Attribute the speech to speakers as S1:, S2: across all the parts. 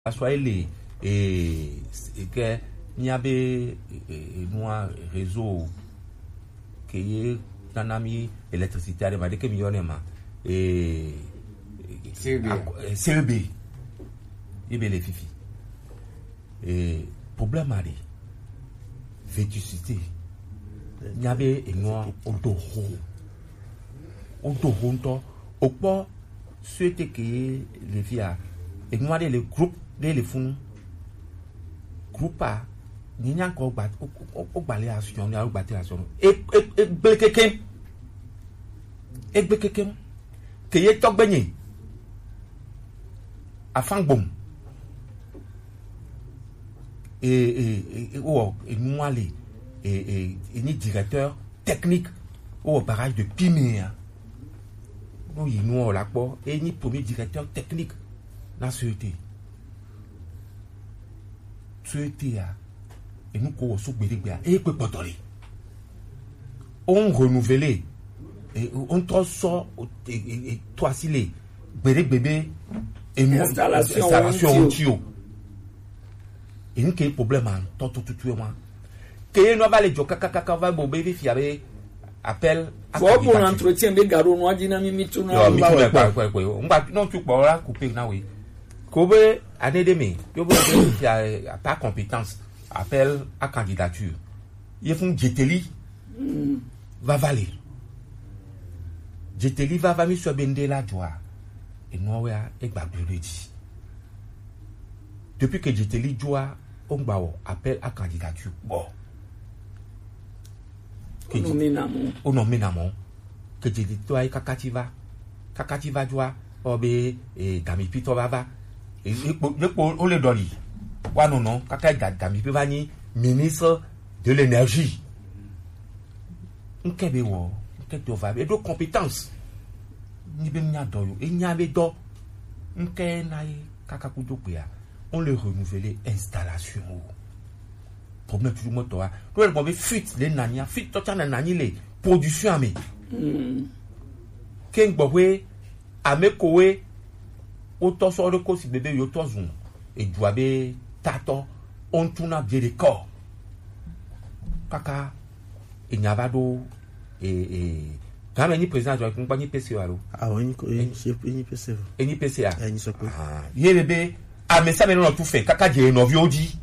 S1: Soyez et que n'y avait un réseau qui est un ami électricité à demander que millionnaire et CEB il y a les fifi et problème à vétusté n'y avait un autoro au point souhaité que les filles et moi les groupes les fonds groupe a ni nya ko gba o gbale asun ni a gba ti asun egbe keke keye togbenyin afangbom ou Nouale ni directeur technique au barrage de Pimea nous y nous la po et ni premier directeur technique la société et nous qu'on se et peut pas on renouvelé et on sort et toi si les bébé et nous installation tio et nous quel problème en tout moi que nous va les joker kaka va bébé fiabe appel
S2: pour entretien de garo noa dynamique mituna
S1: on va non tu pourras couper na oui Kobe année demi, yo bo qui a pas compétence, appel à candidature. Il font Jeteli va valer. Jeteli va venir sur Bendela joie. Et nous et Babludi. Depuis que Jeteli joie, on va appel à candidature. Bon. On nomme namon. Que Jeteli toi Kakativa joie, obe et Gami Pito va. Et on le donne. Non, Kaka Gami Pivani, ministre de l'énergie. On kebe wo, on kebe va, et de compétences. Ni ben nya do yo, et nya be do. On kebe na Kaka Kudopia. On le renouvelé installation. Problème tout le monde toi. Toi le bombe fuite les nania, fuite toi na nani les production amé. Ken bowe amekowe autant sur le coup si bébé yoto zoom et doabe tato on tourne bien les corps kaka et nyabado et quand même ni président de la compagnie PCA
S3: ah oui ni PCA
S1: et ni PCA
S3: ni soko
S1: ah ye bébé ah mais ça mais non tout fait kaka je no viodi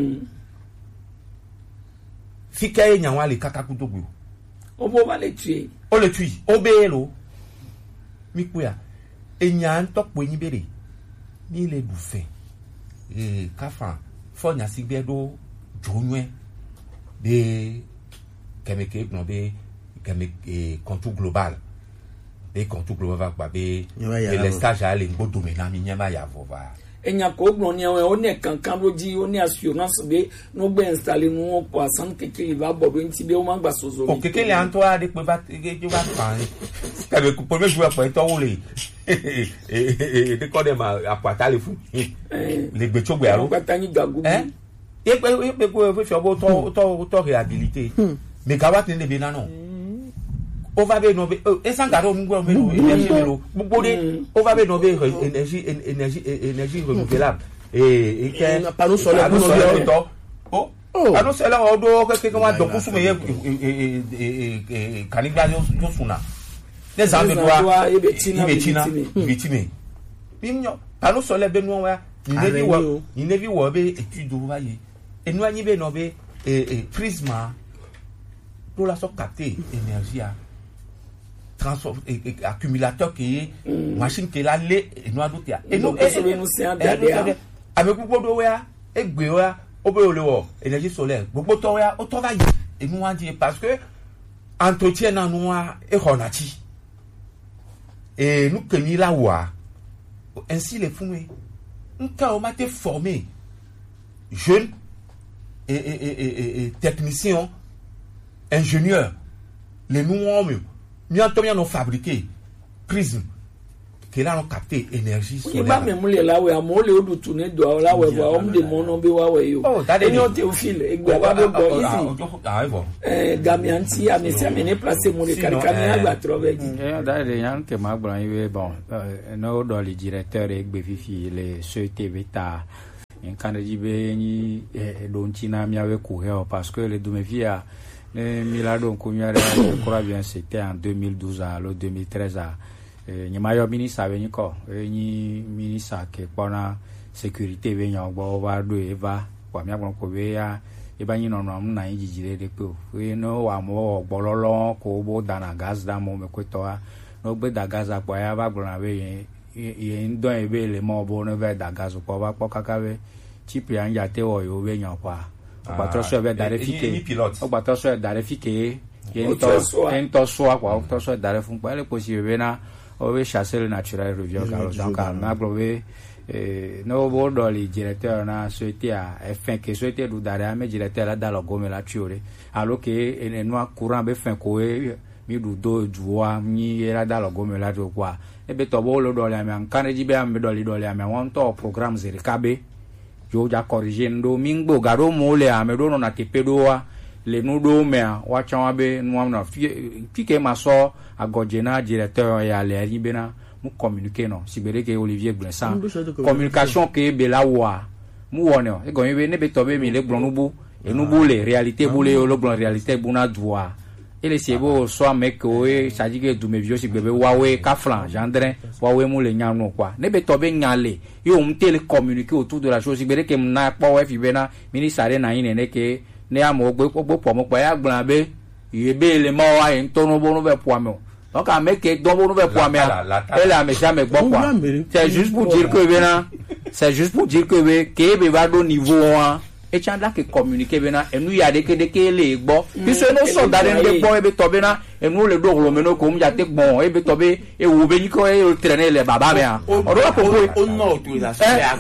S1: fika e nyanwa le kaka kutogbo
S2: on va les tuer
S1: on le tue obélo mikuya e nyan tok po ni bere ni les bouffés et kafa fonya sigbedo jonwe de kemeke gnobe kemeke contour global de contour global ba be et les stages à l'engo domaine mi nyama ya vova
S2: enya ko gbon ni on e kankan loji on e assurance be no gbe installer no po asan keke va bobo nti be o ma gba sozo
S1: o keke le antoa de pe va je va pan kebe ko premier joueur pour to wole de ko dem a pata le fou le gbe chogbe aro
S2: patani gagu
S1: e pe ko fe obo to réhabilité mais kawat ne be na non on va be no be e san garo ngwa be no énergie melo gbogbo de on va be no be énergie renouvelable et que
S3: panneau solaire
S1: oh panneau solaire odo que comment donc sume e kanigba yo suna les gens doit victime bimnyo panneau solaire be no wa ni nevi wo be étude wa yi enu anyi be no be prisma pour la so capter énergie transform accumulateur qui est machine qui la lé et nous adouter et nous avec beaucoup de wa egbe wa obe olewo énergie solaire beaucoup to wa o to va et nous on dit parce que entretien na nous e honati et nous que ni la wa ainsi les fumé nous quand on m'a été formé jeunes et techniciens ingénieurs les nous mieux nous fabriqué prisme que là on capté énergie solaire.
S2: Il va même les là où on les au tourner doit là où on me demande on be wa yo. Et nous Théophile et gwa bo ici. Gamianti a mais ça mené placer mon les caricamia va trouver dit.
S4: D'ailleurs yan que ma bon no dans les directeurs et Befifi les CTV ta Kanjibe ni Dontina miawe courir parce que les Domevia Milado Kunyare je crois bien c'était en 2012 à le 2013 à ni mayo ministre venu ko ni ministre ke pona sécurité venu gbo wa do eva kwa mi agbon ko be ya e ba yin no na yin jijire de pe we no wa mo gbololo ko bo dana gas da mo me ko to no gbe da gas apa ya ba gbona we yin don e be le mo bo no ve da gas ko ba po kakawe chip ya nja te wo yo we nyan kwa patro so be dare fike o patro so dare fike yen to so kwa to so dare fun pa le possible na o we chasser le naturel revient donc na globé no bo do le directeur na souhaité à fin que souhaité du dare ame directeur la dans le gomme la tuer alors que en no courant be fin ko mi du do juwa mi era dans le gomme la do kwa e be to bo lo do le ame kan ji be ame do le ame won to programme zeri kabe yo ja corriger ndo mingbo garo mole ame do no na tepedoa le nudo mea wacha be no na fike maso agojena directeur ya le ribena mu communiquer non sibere ke Olivier Blansan communication ke belawa mu wona e gonye be ne be tobe mi le glonubu e nubu le réalité boule le glon réalité buna doa ele sebo so mek o sajige du me vio si bebe wawe kaflan gendrin wawe mu le nyanu kwa ne be tobe nyale yo mtele communiquer autour de la chose sibere ke na pa we fi bena ministre na yin ne ke ne amo gbe po mo pa ya gblan be yebe le mo wa en tono bo no be po ame donc a meke don bo no be po ame elle a me jamais gbo quoi c'est juste pour dire que bena c'est juste pour dire que ke be va do niveau 1 et chanda que communiquer bena et nous ya de que le gbo puisque nous sommes dans des bon e be to bena et nous le do lo meno ko mu ja te bon e be to be e wo be ni ko e traîner le baba me a on doit comprendre
S1: on no autorisation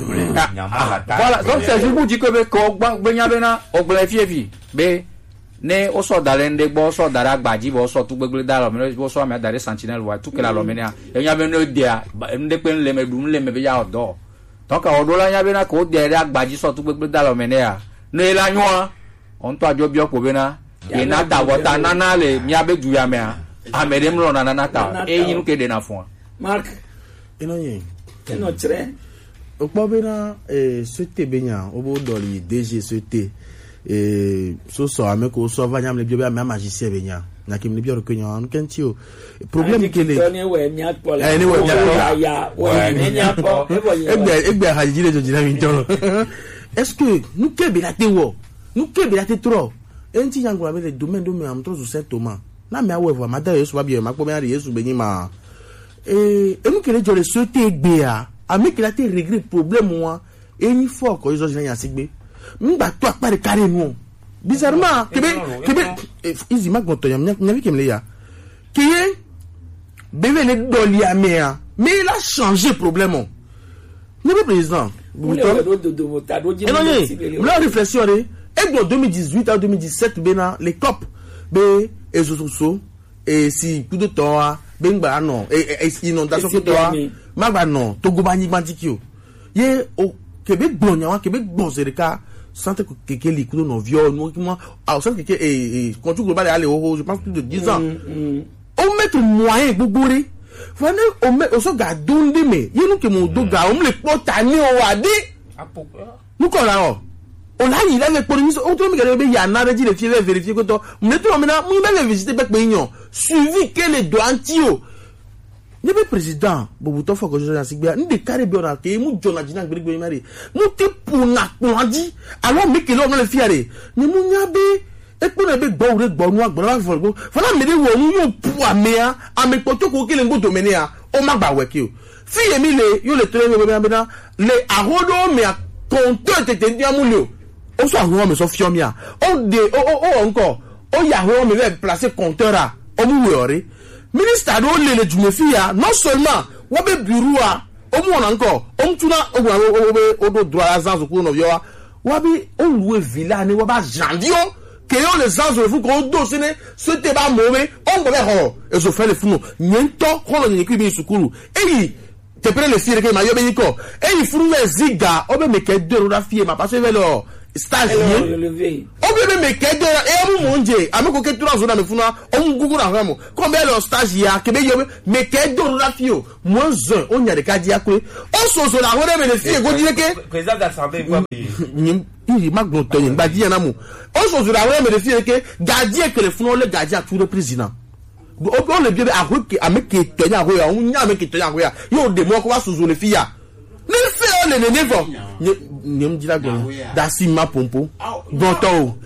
S4: voilà donc c'est juste pour dire que ko gbo nya bena o gbo fiefi be ne o so dalende gbo so dara gbaji bo so tu gbegbe da lo me bo so me dare sentinel wa tu ke la lo me na e nya be no dia nde pe le me dum le me be ya odo donc o do la nya be na ko de agbaji so tu gbegbe da lo me ne ya ne la nwa on to ajo bi opo be na e na ta wota nana le mi abe du ya me a amere mlo na nana ta e yin ke de na fun
S2: Mark
S3: ino yin
S2: eno tre
S3: opo be na souhaité be nya obo do li DG souhaité so ame ko so va nyam le bio be ame magicien be nya na kim le bio ko nya on kenti o problème ke le
S2: ni we nya po
S3: ni we nya
S2: ya we nya po
S3: egbe haji le jojina mi tolo est-ce que nous ke be la te wo nous ke be la te trop enti yango ame le domaine do me am trop sur Saint Thomas na me awe va mada Yesu ba bi ma po me ari Yesu be ni ma nous ke le jole souhaité egbe a ame ke la te regret problème moi eni fort ko izo jina sigbe mba to apare carré nous bizarrement kebe izi magonto yam nyavi kemle ya kiye bebe le doli amea mais il a changé problème le président la réflexion et en 2018 à 2017 bena les cop be ezoso et si coup de temps benga non et inondation que toi magba non togo bani bandikio ye o kebe gbonya wa kebe gbonzereka santé que les coups non viol nous moi à ça que et quand global aller je pense plus de 10 ans on met moyen bobouri voilà on met on se garde mais il nous que mon doga on le porte à nous adi nous quoi là on a il a les police on trouve que il y a n'a dit les filles vérifier que toi mais tout maintenant moi même visiter bec pignon suivi que les douantio le président bobuto faut que je dans sigba ndi carré bien na ke mu jona jina gbegbe mari mu te puna di alors mais que l'on le fiare ni mu nyabe e po na be gbo re gbo nu agbo la fo fala me de wo mu yo pu amea ame poto ko kele ngo domene a o ma gba weke o fi emi le yo le tere be be na le ahodo me a konto tete ndi amulio o so ahun me so fiomia o de o encore o ya ho me be placer compteur a o mu we ore ministre do le jumefia non seulement wo be bureau a o mu ona nko o mtuna o do droit azan zo ko no yo wa bi o luwe villa ni wo ba jandio que yo les ans de vous ko do sene ce te ba mobe on go be ho e so fait le funu nyento ko lo ni ki bi sukuru eyi te pre le sire ke ma yo be niko eyi funu we ziga o be me ke de ro da fie ma parce que velo stage yé o bébé me kedo e mu monje ameko ke 3 jours na me funa o ngugu na ramo combien le stage ya kebe yo me kedo la fio moins 1 on y a de kadia kwe o so la hore me le fie go dire ke
S1: président d'assemblée va
S3: il magno to yin ba dia na mu o so la hore me le fie ke gardien que le funa le gardien tout le président on le bébé a que ameke to ya ho ya on nya ameke to ya ho ya yo de mo ko wa so le fie ne fait on le nevo ni me dira go da si ma pompo doto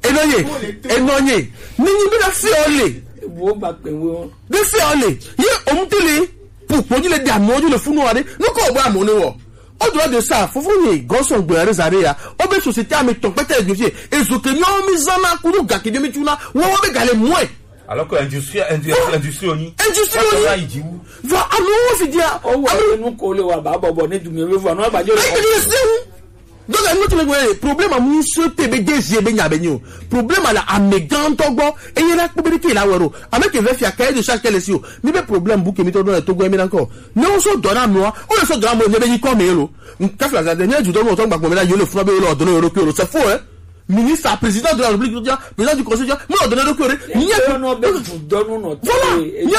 S3: enonye ni bi na fi ole
S2: wo ba pe wo
S3: de fi ole ye omtele pour podi le da mo le funu ade no ko ba mo ni wo o do de sa fofo ni goso gbere zare ya o be société ami ton pete de fie ezo ke nyo mi zama kuru ga ke de mi tuna wo be gale moe
S1: alors que industrie oni
S3: va anu fi dia
S2: o wa nu ko le wa ba bobo ne dumi we fu no ba jo
S3: donc nous le problème amu sote be dg be nya be nyo problème ala amegan togbo eyela pobere ke la wero ameke ve fi akaye de chaque lesio mi be problème bu ke mi to do togo emi encore ne o so dora mo o le so dora mo ne be yi ko me lo ka fi la dernière du do mo to gba me la yo le funa be lo do no ro c'est faux hein ministre président de la République président du conseil moi donner le cœur ni
S2: no be donne no
S3: voilà ni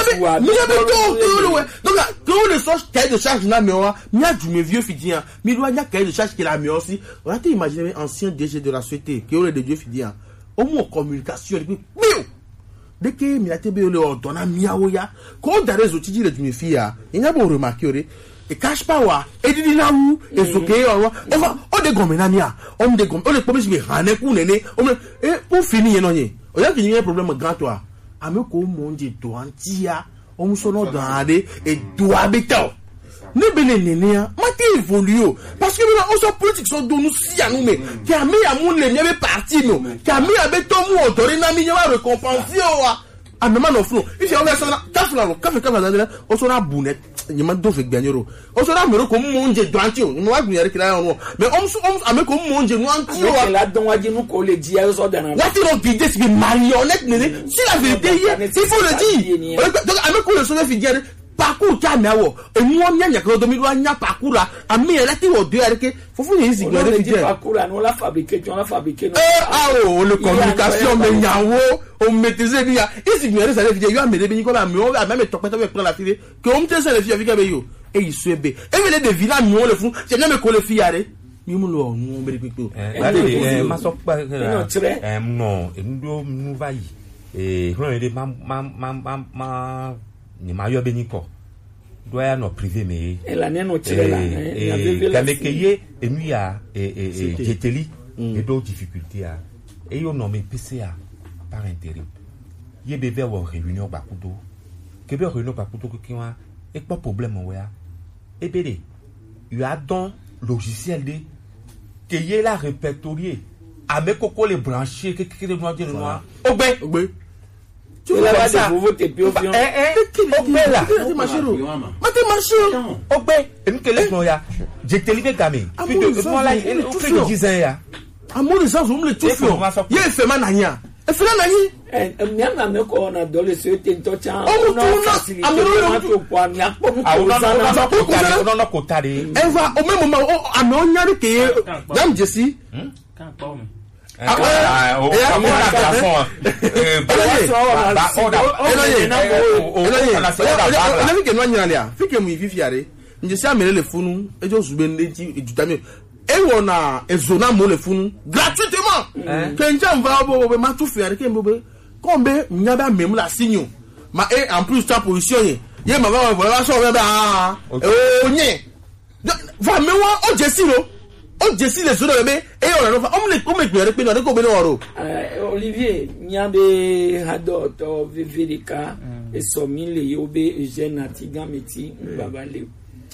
S3: be donc quand le soche cahier de charge na mewa mi a du me vieux fidien mi doit nya cahier de charge qui la me aussi on a imaginer ancien DG de la société qui aurait de Dieu fidien au moins communication et puis dès que mi a tebe le ordonna miawo ya ko da réseau ti dire du me fia il y a bon remarquer et cache pas wa et dit na wu et so ke wa o de gomena nia o de gom o le problème bi hané ku nene o et pour finir non ye o ya ki ni problème grand toi ameko monje to antia o mu so no dande et doit beto ne bele nene ya mati évolue parce que on so politique so do nous si ya nous mais ki ami ya moun le mieux parti no ki ami ya beto mu odori na mi ya récompenser wa amema no flo if you always na kafla no kafe da o so na bunet nyama do fe gbanero o so na mero ko monje doanti o no wa gbunyere kila on mais on ame ko monje no anti o
S2: la don wa jinu ko le dia so dana
S3: what you be this be marionnette nene si la vérité il faut le dire donc ame ko le so fe dire parcours ka mewo enu o nya ko do mi do anya parcours ami ele ti o de areke fofu ni isi gbere fi dire
S2: parcours no la fabriquer no
S3: le communication me nyawo on maîtriser bien isi gbere ça le fi dire yo amede bi ni ko ba mi o même topeta be prendre la fille que on te ça le fi avec be yo e isebe e vele de villa mi o le fun c'est même ko le fi yare mi mu lo nu be pepe
S1: ma so pa non ndo nu vai ron ede ma ni mayo beniko doya no privé mais
S2: la neno tire la
S1: kamekeye enu ya jeteli et d'autres difficultés et yo nommé PCA par intérim yebe ve wo réunion bakudo kebe réunion bakudo ki wa et pas problème wa et bede you a don logiciel de que y la répertorier avec koko les brancher que le noir ogbe
S2: tu vas ça vous voter puis ogbe
S3: là mate marché
S1: ogbe en que les no ya jeteli be game puis de moi là on fait 10 ans ya
S3: amour de ça on le tout fait il fait manania e fait nani
S2: mianga me ko na dole se te to cha
S3: on facilité
S2: ma to kwa mi apo
S1: no kotare
S3: eva au même moment ame onyare ke jam jesi
S2: kan pa o
S3: na ezona mo le funu gratuitement kenja mva bo ma tu faire ke mbo kombe nyaba mem la signo ma et en plus ta position ye ma va voilà so ba onye va me wa o jesiro o jesi le zona be e o no fa o me gbere pe no de ko be no ro
S2: Olivier nyabe hado to vivirika e so mi le yobe Eugène Atigameti babale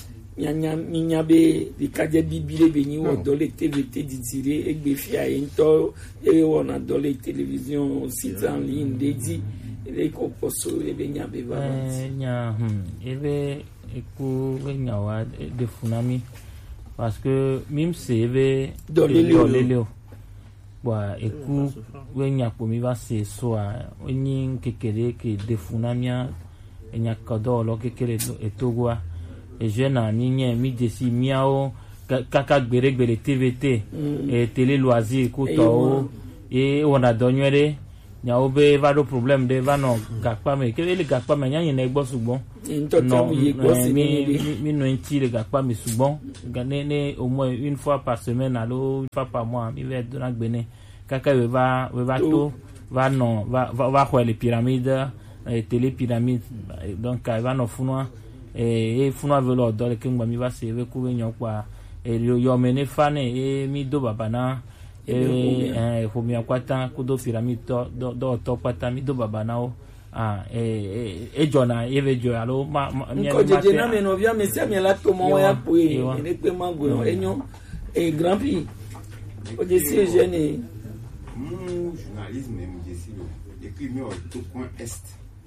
S2: nyabe bikaje bibile be ni wo dole TVT didire egbe fia ento e wona dole télévision site en ligne dedi e ko poso e be nyabe ba
S5: nya ebe eku be nyawa de funami parce que même c'est doleleo wa eku we nya ko mi va se so a oni kekere ke de funamia enya kodo lo kekere etogwa et je na ninye mi desi miao kaka gbere TVT et télé loisir kuto et on a donné nya obe va do problème de va non gakpa me ke le gakpa me nya yin egbo sugbon non mi no inti le gakpa me sugbon ne au moins une fois par semaine allo une fois par mois mi va dans gbene kaka we va to va non va quoi les pyramides télé pyramide donc va no funwa et funwa velo do le kingba mi va se ve ku nyo kwa e yo mene fane e mi do babana faut bien kwata kudo pyramide do to kwata mi do baba nao jona evejo alo
S2: ko jeje na me no via me se me la to mo ya po e pe mango enyo e grand prix o je si jeune
S6: journalisme me je si depuis mi au coin est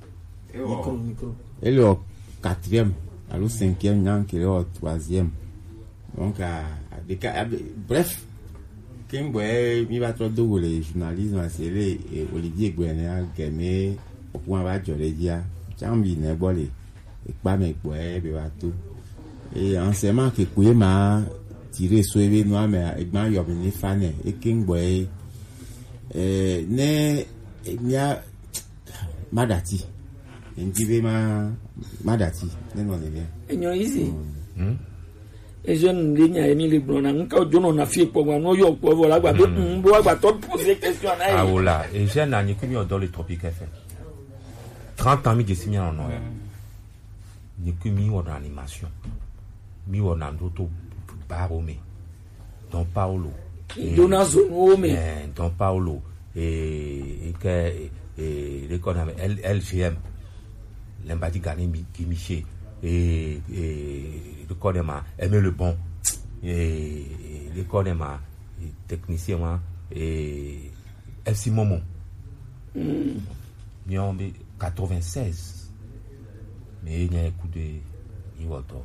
S6: et le 4e alo 5e nyang ki le 3e donc bref Kengwe mi va trop dogo le journalisme c'est le Olivier Gwenea Geme au point va Joredia chambi ne bolé et pas me boye be va tout et enseignement que coué ma tiré soulevé noir mais egban yo ni fané et Kengwe ne nya madati ndibe madati ne non bien
S2: enyo easy et jeune ligne Emile Brona nka jono na fi po no yo po vola gba be bo gba to poser question na
S1: ah voilà et jeune ani kimi dans le tropique FM 30 ans mi de simi en noir ni kimi en animation mi wona ndoto barome Don Paulo
S2: Donazo Ome
S1: Don Paulo et que l'économie LGM l'embadi gagné qui miché et le codema aimer le bon et le codema technicien et FC Momo mion 96 mais il y a un coup de Iwoto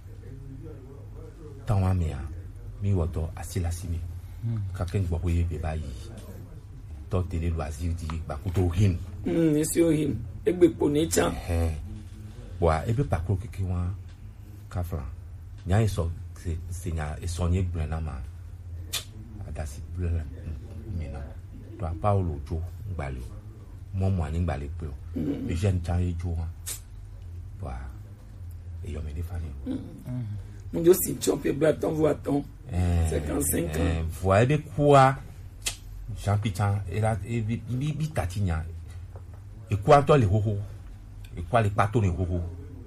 S1: tant amia mi woto asila simi kaken gbo boye be bayi to télé loisir di ba kuto him
S2: monsieur him egbe ponecha
S1: wa ebe pakro keke wa kafra nya eso se nya esonye gbena ma adasi blena mina to Paulo jo gbale mo mo ani gbale pe o e jeune tan e jo wa e yo me de fani
S2: mon Dieu si tu peux blaton voit-on 55 ans
S1: voix be quoi Jean-Pierre era bi tatinya e quoi to le hoho e quoi le pato le hoho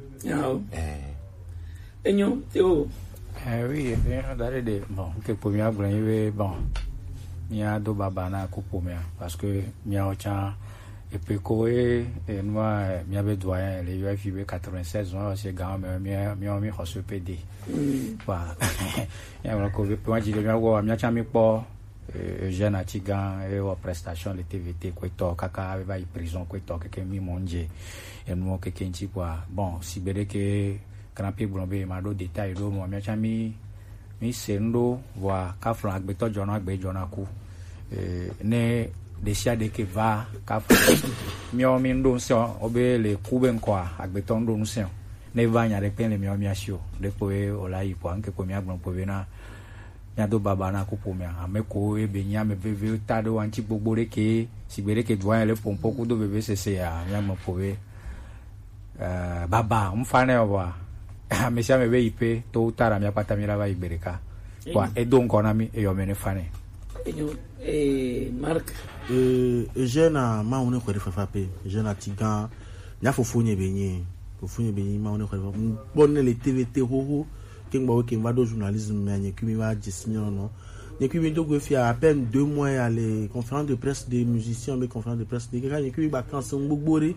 S2: enyo teo
S4: oui d'aller de bon que pour moi bon mia do baba na ko pour moi parce que mia ocha et puis quoi et moi mia be doyen les UFIB 96 ans c'est grand mia mi reçu PD wa ya la ko pe moi dire mia wo mia cha mi po jeune atigan et aux prestations de TVT quoi to kaka va prison quoi to que mi monje et moi que kenchi quoi bon si bere que grand pe blombe ma do détail do moi mia cha mi sendo wa ka fran agbeto jona ku ne desia de que va ka mio mi ndo se obe le kuben kwa agbeto ndo nse ne va nya de pen le mio mi asio de ko e ola yi po anke ko mi agbon po na nya do baba na ku po mi ameko e be nya me bebe ta do anti gbogbo re ke sigbere ke doyen le pompo ku do bebe sese ya nya mo po we baba mfane oba amesha me be ipe to utara mi apata mi rava ibereka kwa edo nkona mi e yo mene fane
S2: Marc
S3: jeune ma on ko refa pape jeune atigan nya fofonye benye ma on ko refa bonne les TVT hoho kengba ke va do journalisme mais qui va dissigner non ne qui do go fi à peine 2 mois à les conférences de presse des musiciens mais conférences de presse des gars qui va quand son gbogbore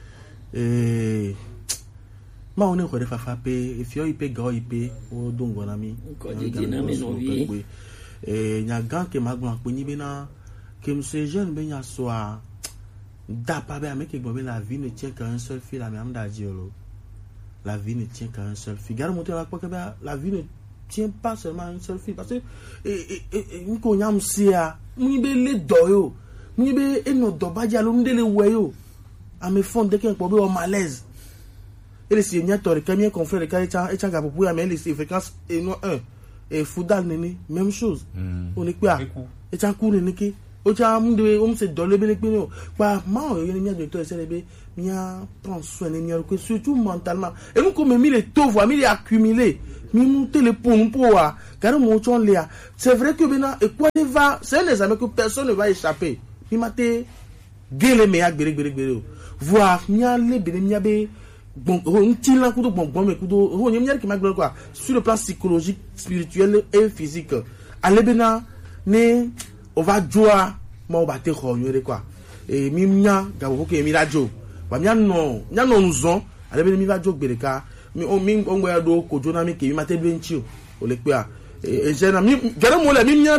S3: ma on ko refa pape e fi o ipe go ipe o dongo na mi
S2: ko di na me no vi
S3: nya gan ke magba pe ni bena que monsieur jeune ben ya soa da pas bien mais que la vie ne tient qu'à un seul fil la même d'adiolo la vie ne tient qu'à un seul fil garde monter la quoi que la vie ne tient pas seulement à un seul fil parce que ni ko nyam sia ni be le doyo ni be e no do ba ja lo ndele weyo a me fond de ken ko be o malaise et le signateur kamien confrère ka echa ga popu ya mais les fréquences et non 1 et Foudal nene même chose on est quoi et t'as couru nene o t'as on se donne le bénéfice quoi moi il y a une docteur célébé mia prend soin de mia que surtout mentalement et nous comme mis les taux voix mis les accumulés mis monter les ponts pour car mon chon là c'est vrai que maintenant et quoi il va c'est les amis que personne ne va échapper il m'a été gueule mais ak bere voir mia les mia be bon on tient là coup de bon mais coup de on mia qui m'a quoi sur le plan psychologique spirituel et physique allez bena ne on va jouer moi on va te rogner quoi et mi mia gabo que mi radio ba mia no nous on allez bena mi va jouer bereka mi on mi on go do ko jona mi ke mi mate benchi o le pe et j'ai mi gare mo la mi mia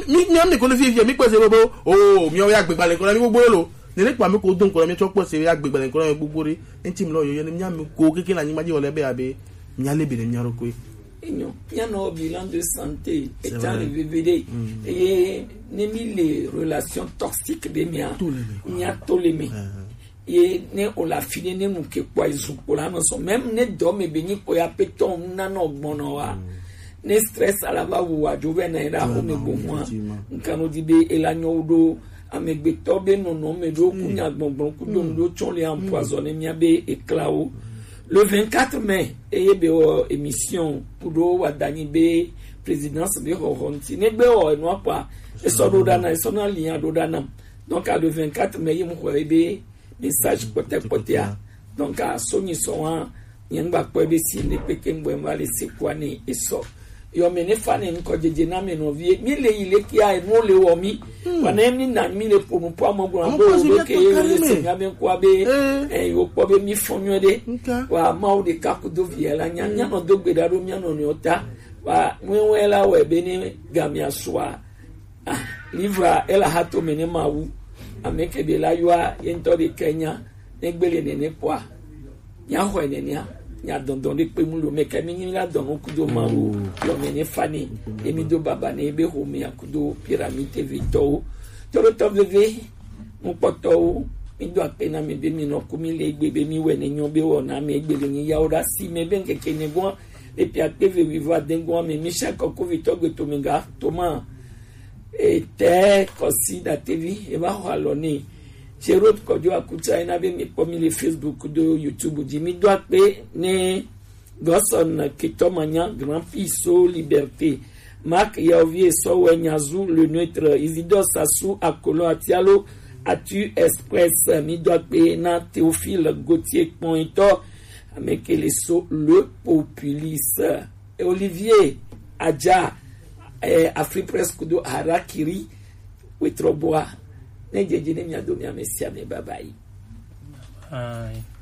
S3: mi ko le vie mi ko se bobo oh mi o ya gbegba le ko mi gbogbo lo ne pa mi ko don ko mi to po se ya gbegba le ko mi gbogbo re enti mi lo yo ni mia mi ko keke la ni ma je o le be abe mi ale be le mi ro ko
S2: il y a un bilan de santé et dans le VVD et les relations toxiques de mia il y a tous les mais et ne on la fini ne mu ke kwa izukola no so même ne do me beni ko ya peton na no gbono wa ne stress ala ba wa jove na ira ho me gbomo nkano di be elanyo do amegbe to be no me do kunya gbongbon ku do chon le empoisonné mia be éclao le 24 mai be émission pour do wa dani be présidence be horonti ne be o no pa e so do dana e so na lian do dana donc à le 24 mai mu ko be message côté donc à soni soa nyangba ko be si ne pekengbo ma le sekwani eso yo mene fane nko jeje na me no vie mi le ile ki ai no le wo mi wana mi na mi le po mo po mo go do ke le se nga me ko be yo ko be mi fonyo de wa ma o de ka ko do vie la nya no do gbe da ro mi no ni ota wa mwe la we be ni gamia soa livra ela hato mene ma wu ameke be la yoa yento de Kenya negbele nene poa nya ho enenia nya dondon de pe mu lo meka mi ni la don kudo ma o lo mene fani emi do baba ne be ho mi akudo pyramide vito toro to bebe mu poto mi do apena me be mi no kumi le gbe be mi we ne nyon be wo na me gbele ni ya ora si me ben keke ne bon et puis akeve viva dengo me mi shako ko vito gbe to menga to ma était aussi la TV et va haloni j'ai route ko jo akuta ina be mi pomi le Facebook de YouTube di mi doit pe ne goson kitomanya grand piso liberté Marc Yovie so wenyazu le neutre Isido Sassou Akolo Atialo Atu Express mi doit pe na Théophile Gauthier Pointo avec les so le populiste et Olivier Adja Afri presque do harakiri wetroboa ne jeje ne mi adomia mesia me babai